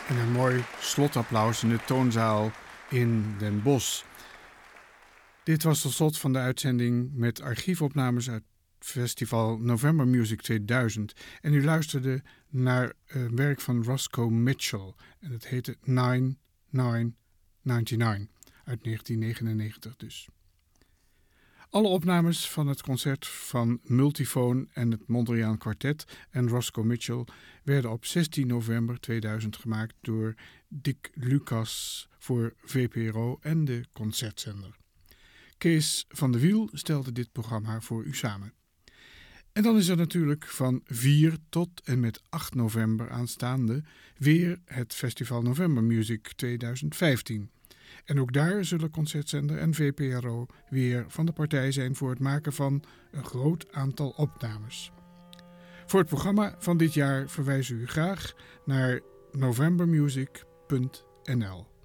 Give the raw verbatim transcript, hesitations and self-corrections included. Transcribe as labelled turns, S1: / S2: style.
S1: En een mooi slotapplaus in de toonzaal in Den Bosch. Dit was tot slot van de uitzending met archiefopnames uit festival November Music tweeduizend. En u luisterde naar een werk van Roscoe Mitchell. En het heette nine nine negenennegentig uit negentien negenennegentig dus. Alle opnames van het concert van Multiphone en het Mondriaan Quartet en Roscoe Mitchell werden op zestien november tweeduizend gemaakt door Dick Lucas voor V P R O en de Concertzender. Kees van de Wiel stelde dit programma voor u samen. En dan is er natuurlijk van vier tot en met acht november aanstaande weer het Festival November Music tweeduizend vijftien. En ook daar zullen Concertzender en V P R O weer van de partij zijn voor het maken van een groot aantal opnames. Voor het programma van dit jaar verwijzen we u graag naar novembermusic punt n l.